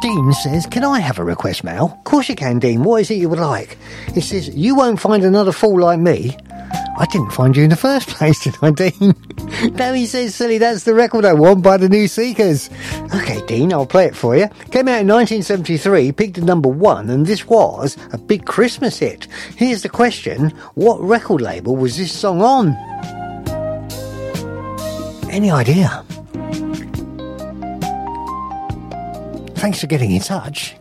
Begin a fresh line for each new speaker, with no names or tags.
Dean says, can I have a request, Mal? Of course you can, Dean. What is it you would like? It says, you won't find another fool like me. I didn't find you in the first place, did I, Dean? No, he says, silly, that's the record I want by the New Seekers. Okay, Dean, I'll play it for you. Came out in 1973, peaked at number 1, and this was a big Christmas hit. Here's the question, what record label was this song on? Any idea? Thanks for getting in touch.